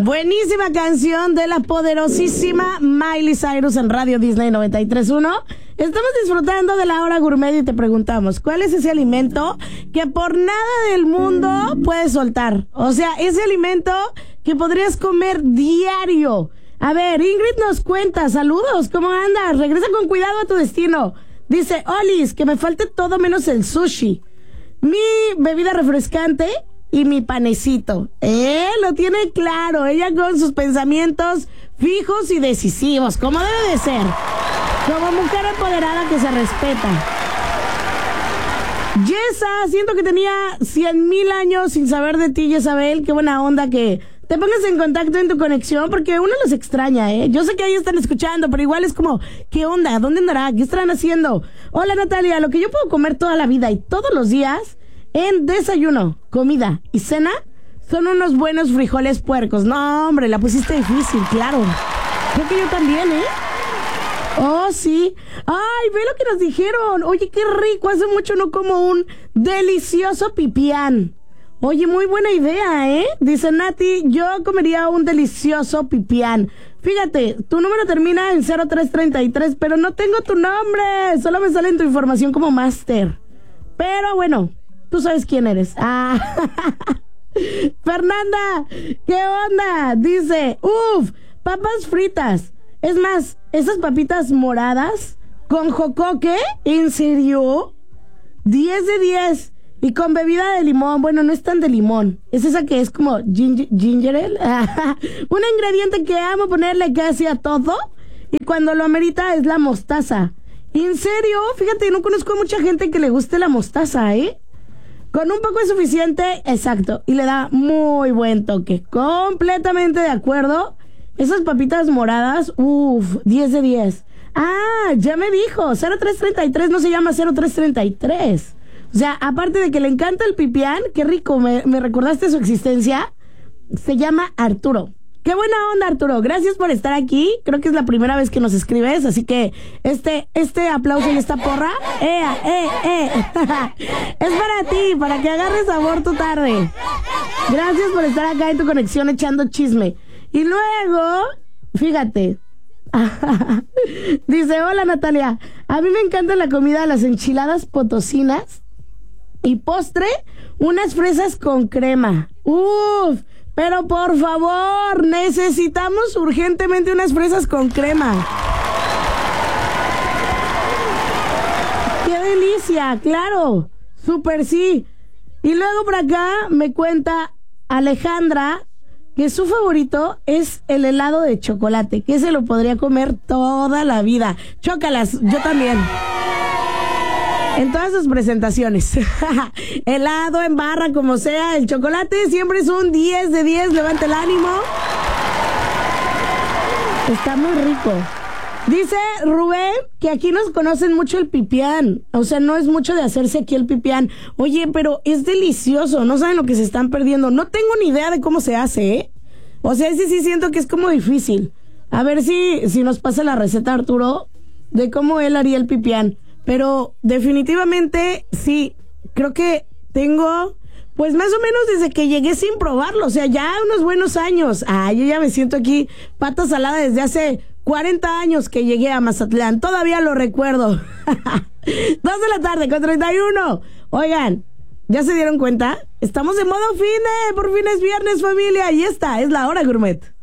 Buenísima canción de la poderosísima Miley Cyrus en Radio Disney 93.1. Estamos disfrutando de la hora gourmet y te preguntamos, ¿cuál es ese alimento que por nada del mundo puedes soltar? O sea, ese alimento que podrías comer diario. A ver, Ingrid nos cuenta, saludos, ¿cómo andas? Regresa con cuidado a tu destino. Dice, Olis, que me falte todo menos el sushi, mi bebida refrescante y mi panecito. Lo tiene claro, ella con sus pensamientos fijos y decisivos, como debe de ser. Como mujer empoderada que se respeta. Yesa, siento que tenía 100,000 años sin saber de ti, Yesabel. Qué buena onda que te pongas en contacto en tu conexión, porque uno los extraña, ¿eh? Yo sé que ahí están escuchando, pero igual es como, ¿qué onda? ¿Dónde andará? ¿Qué estarán haciendo? Hola, Natalia, lo que yo puedo comer toda la vida y todos los días en desayuno, comida y cena son unos buenos frijoles puercos. No, hombre, la pusiste difícil, claro. Creo que yo también, ¿eh? Oh, sí. Ay, ve lo que nos dijeron. Oye, qué rico. Hace mucho no como un delicioso pipián. Oye, muy buena idea, ¿eh? Dice Nati, yo comería un delicioso pipián. Fíjate, tu número termina en 0333, pero no tengo tu nombre. Solo me sale en tu información como máster. Pero bueno, tú sabes quién eres. Fernanda, ¿qué onda? Dice, papas fritas. Es más, esas papitas moradas con jocoque, ¿en serio? 10 de 10. Y con bebida de limón. Bueno, no es tan de limón. Es esa que es como ginger ale. Un ingrediente que amo ponerle casi a todo. Y cuando lo amerita es la mostaza. ¿En serio? Fíjate, no conozco a mucha gente que le guste la mostaza, ¿eh? Con un poco es suficiente, exacto. Y le da muy buen toque. Completamente de acuerdo. Esas papitas moradas, 10 de 10. Ya me dijo, 0333 no se llama 0333. O sea, aparte de que le encanta el pipián, qué rico, me recordaste su existencia, se llama Arturo. Qué buena onda, Arturo, gracias por estar aquí. Creo que es la primera vez que nos escribes, así que este aplauso y esta porra, es para ti, para que agarres sabor tu tarde. Gracias por estar acá en tu conexión echando chisme. Y luego, fíjate, dice, hola Natalia, a mí me encanta la comida, las enchiladas potosinas y postre, unas fresas con crema. Pero por favor, necesitamos urgentemente unas fresas con crema. ¡Qué delicia! Claro, súper sí. Y luego por acá me cuenta Alejandra que su favorito es el helado de chocolate, que se lo podría comer toda la vida. Chócalas, yo también. En todas sus presentaciones. Helado, en barra, como sea, el chocolate siempre es un 10 de 10, levanta el ánimo. Está muy rico. Dice Rubén que aquí nos conocen mucho el pipián. O sea, no es mucho de hacerse aquí el pipián. Oye, pero es delicioso. No saben lo que se están perdiendo. No tengo ni idea de cómo se hace, ¿eh? O sea, ese sí siento que es como difícil. A ver si nos pasa la receta, Arturo, de cómo él haría el pipián. Pero definitivamente sí, creo que tengo, pues más o menos desde que llegué sin probarlo. O sea, ya unos buenos años. Yo ya me siento aquí pata salada desde hace 40 años que llegué a Mazatlán. Todavía lo recuerdo. 2:31 p.m. Oigan, ¿ya se dieron cuenta? Estamos en modo finde. Por fin es viernes, familia. Y esta es la hora gourmet.